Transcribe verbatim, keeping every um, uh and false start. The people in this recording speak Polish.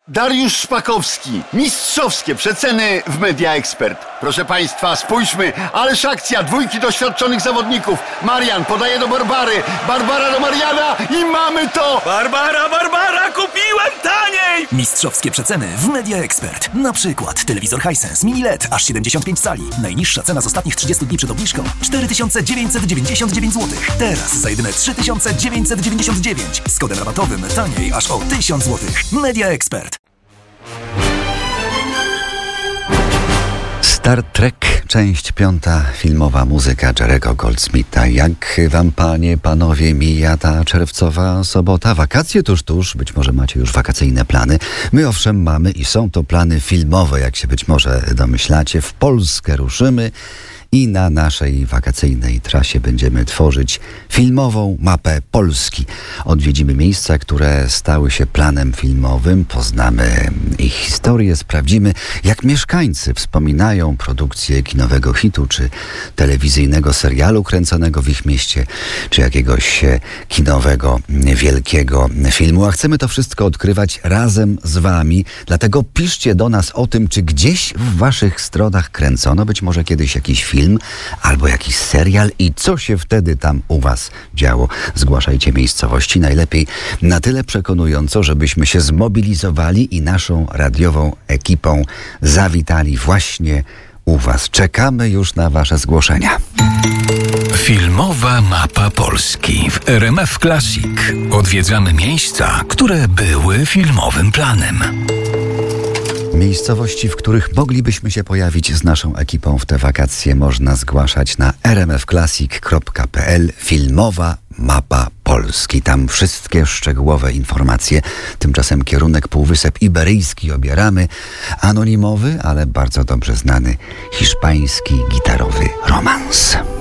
Dariusz Szpakowski. Mistrzowskie przeceny w Media Expert. Proszę Państwa, spójrzmy, ależ akcja, dwójki doświadczonych zawodników. Marian podaje do Barbary, Barbara do Mariana i mamy to! Barbara, Barbara, kupiłem taniej! Mistrzowskie przeceny w Media Expert. Na przykład telewizor Hisense Mini L E D aż siedemdziesiąt pięć cali. Najniższa cena z ostatnich trzydziestu dni przed obniżką cztery tysiące dziewięćset dziewięćdziesiąt dziewięć złotych. Teraz za jedyne trzy tysiące dziewięćset dziewięćdziesiąt dziewięć. Z kodem rabatowym taniej aż o tysiąc złotych. Media Expert. Star Trek, część piąta, filmowa muzyka Jerego Goldsmitha. Jak wam, panie, panowie, mija ta czerwcowa sobota? Wakacje tuż, tuż, być może macie już wakacyjne plany. My owszem mamy i są to plany filmowe, jak się być może domyślacie. W Polskę ruszymy i na naszej wakacyjnej trasie będziemy tworzyć filmową mapę Polski. Odwiedzimy miejsca, które stały się planem filmowym, poznamy ich historię, sprawdzimy, jak mieszkańcy wspominają produkcję kinowego hitu, czy telewizyjnego serialu kręconego w ich mieście, czy jakiegoś kinowego, wielkiego filmu. A chcemy to wszystko odkrywać razem z wami, dlatego piszcie do nas o tym, czy gdzieś w waszych stronach kręcono być może kiedyś jakiś film, albo jakiś serial i co się wtedy tam u was działo. Zgłaszajcie miejscowości, najlepiej na tyle przekonująco, żebyśmy się zmobilizowali i naszą radiową ekipą zawitali właśnie u was. Czekamy już na wasze zgłoszenia. Filmowa mapa Polski w R M F Classic. Odwiedzamy miejsca, które były filmowym planem. Miejscowości, w których moglibyśmy się pojawić z naszą ekipą w te wakacje, można zgłaszać na r m f classic kropka p l. Filmowa mapa Polski. Tam wszystkie szczegółowe informacje. Tymczasem kierunek Półwysep Iberyjski obieramy. Anonimowy, ale bardzo dobrze znany hiszpański gitarowy romans.